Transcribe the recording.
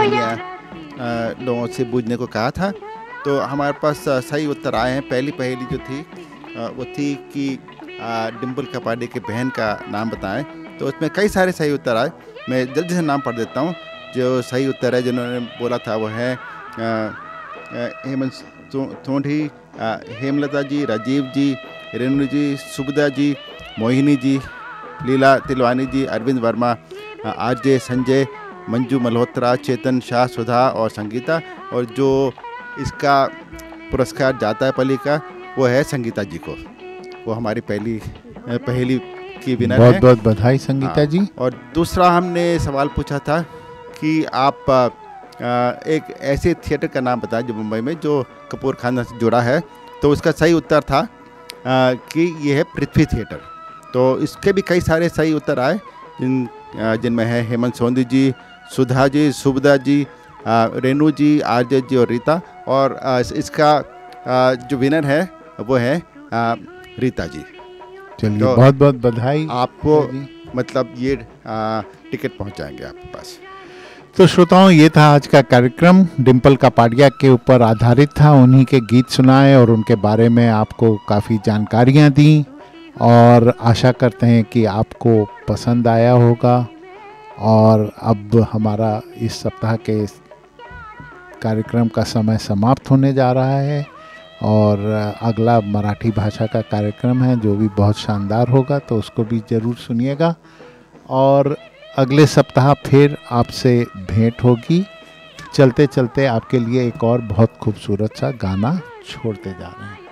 कहानियाँ लोगों से बूझने को कहा था। तो हमारे पास सही उत्तर आए हैं। पहली पहेली जो थी वो थी कि डिम्पल कपाड़िया की बहन का नाम बताएं। तो उसमें कई सारे सही उत्तर आए। मैं जल्दी से नाम पढ़ देता हूँ। जो सही उत्तर है जिन्होंने बोला था वो है हेमंत सोंधी, हेमलता जी, राजीव जी, रेणु जी, सुबदा जी, मोहिनी जी, लीला तिलवानी जी, अरविंद वर्मा, आरजे संजय, मंजू मल्होत्रा, चेतन शाह, सुधा और संगीता। और जो इसका पुरस्कार जाता है पली का वो है संगीता जी को। वो हमारी पहली की विनर है। बहुत बहुत बधाई संगीता जी। और दूसरा हमने सवाल पूछा था कि आप एक ऐसे थिएटर का नाम बताएं जो मुंबई में जो कपूर खानदान से जुड़ा है। तो उसका सही उत्तर था कि ये है पृथ्वी थिएटर। तो इसके भी कई सारे सही उत्तर आए जिनमें है हेमंत सोंधी जी, सुधा जी, सुबदा जी, रेणु जी, आरजे जी और रीता। और इसका जो विनर है वो है रीता जी। चलिए तो बहुत बहुत बधाई आपको, मतलब ये टिकट पहुंचाएंगे आपके पास। तो श्रोताओं, ये था आज का कार्यक्रम। डिम्पल कपाड़िया के ऊपर आधारित था। उन्हीं के गीत सुनाए और उनके बारे में आपको काफ़ी जानकारियाँ दी और आशा करते हैं कि आपको पसंद आया होगा। और अब हमारा इस सप्ताह के कार्यक्रम का समय समाप्त होने जा रहा है और अगला मराठी भाषा का कार्यक्रम है जो भी बहुत शानदार होगा, तो उसको भी ज़रूर सुनिएगा। और अगले सप्ताह फिर आपसे भेंट होगी। चलते चलते आपके लिए एक और बहुत खूबसूरत सा गाना छोड़ते जा रहे हैं।